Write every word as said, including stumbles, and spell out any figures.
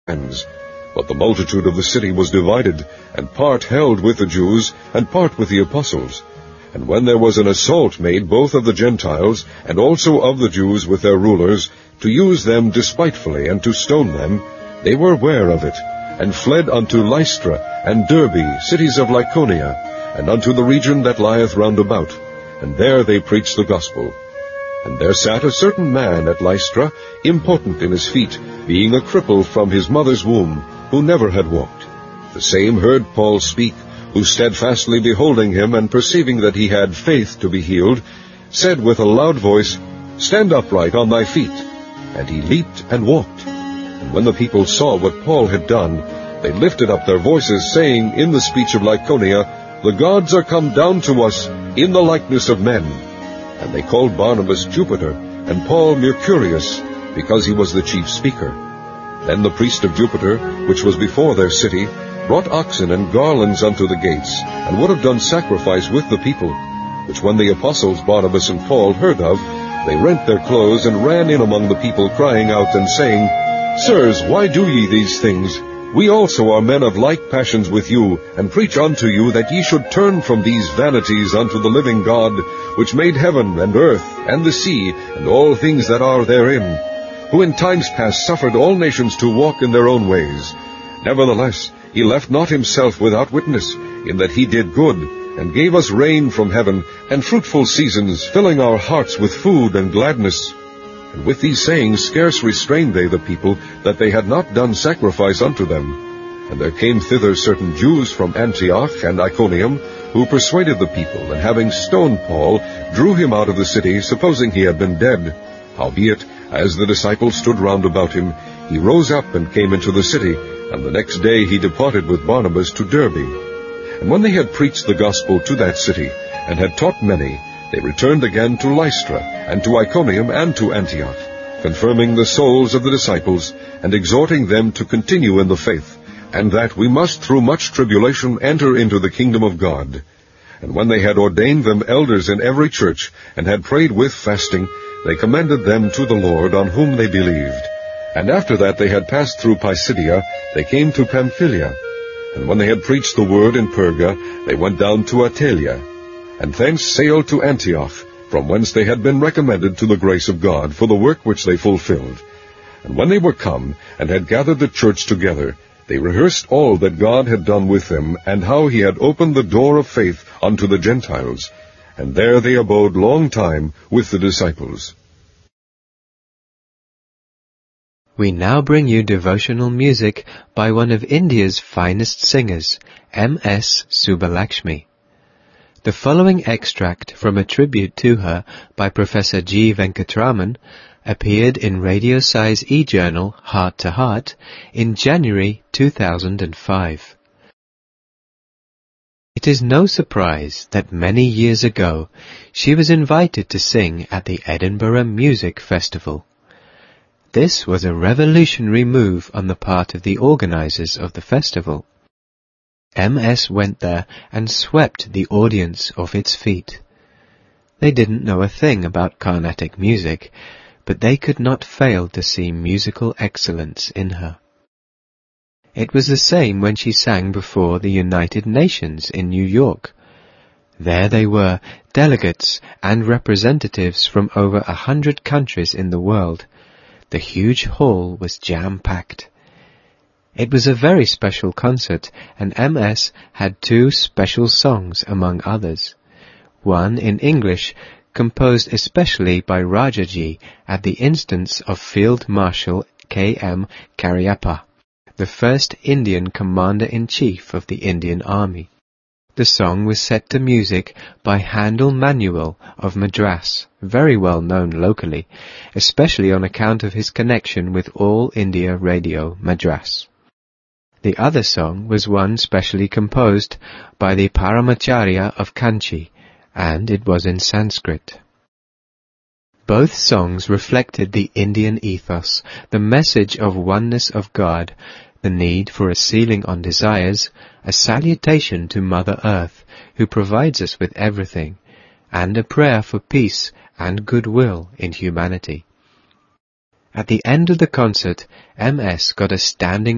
hands. But the multitude of the city was divided, and part held with the Jews, and part with the apostles. And when there was an assault made both of the Gentiles, and also of the Jews with their rulers, to use them despitefully, and to stone them, they were ware of it, and fled unto Lystra, and Derbe, cities of Lycaonia, and unto the region that lieth round about, and there they preached the gospel. And there sat a certain man at Lystra, impotent in his feet, being a cripple from his mother's womb, who never had walked. The same heard Paul speak, who steadfastly beholding him, and perceiving that he had faith to be healed, said with a loud voice, Stand upright on thy feet. And he leaped and walked. And when the people saw what Paul had done, they lifted up their voices, saying in the speech of Lycaonia, The gods are come down to us in the likeness of men. And they called Barnabas Jupiter, and Paul Mercurius, because he was the chief speaker. Then the priest of Jupiter, which was before their city, brought oxen and garlands unto the gates, and would have done sacrifice with the people, which when the apostles Barnabas and Paul heard of, they rent their clothes, and ran in among the people, crying out and saying, Sirs, why do ye these things? We also are men of like passions with you, and preach unto you that ye should turn from these vanities unto the living God, which made heaven and earth and the sea, and all things that are therein, who in times past suffered all nations to walk in their own ways. Nevertheless, he left not himself without witness, in that he did good, and gave us rain from heaven, and fruitful seasons, filling our hearts with food and gladness. And with these sayings scarce restrained they the people, that they had not done sacrifice unto them. And there came thither certain Jews from Antioch and Iconium, who persuaded the people, and having stoned Paul, drew him out of the city, supposing he had been dead. Howbeit, as the disciples stood round about him, he rose up and came into the city, and the next day he departed with Barnabas to Derbe. And when they had preached the gospel to that city, and had taught many, they returned again to Lystra, and to Iconium, and to Antioch, confirming the souls of the disciples, and exhorting them to continue in the faith, and that we must through much tribulation enter into the kingdom of God. And when they had ordained them elders in every church, and had prayed with fasting, they commended them to the Lord, on whom they believed. And after that they had passed through Pisidia, they came to Pamphylia. And when they had preached the word in Perga, they went down to Attalia, and thence sailed to Antioch, from whence they had been recommended to the grace of God for the work which they fulfilled. And when they were come, and had gathered the church together, they rehearsed all that God had done with them, and how he had opened the door of faith unto the Gentiles. And there they abode long time with the disciples. We now bring you devotional music by one of India's finest singers, M S Subbulakshmi. The following extract from a tribute to her by Professor G. Venkatraman appeared in Radio Sai's e-journal Heart to Heart in January two thousand five. It is no surprise that many years ago she was invited to sing at the Edinburgh Music Festival. This was a revolutionary move on the part of the organizers of the festival. M S went there and swept the audience off its feet. They didn't know a thing about Carnatic music, but they could not fail to see musical excellence in her. It was the same when she sang before the United Nations in New York. There they were, delegates and representatives from over a hundred countries in the world. The huge hall was jam-packed. It was a very special concert, and M S had two special songs among others. One in English, composed especially by Rajaji at the instance of Field Marshal K M Cariappa, the first Indian Commander-in-Chief of the Indian Army. The song was set to music by Handel Manuel of Madras, very well known locally, especially on account of his connection with All India Radio Madras. The other song was one specially composed by the Paramacharya of Kanchi, and it was in Sanskrit. Both songs reflected the Indian ethos, the message of oneness of God, the need for a ceiling on desires, a salutation to Mother Earth, who provides us with everything, and a prayer for peace and goodwill in humanity. At the end of the concert, M S got a standing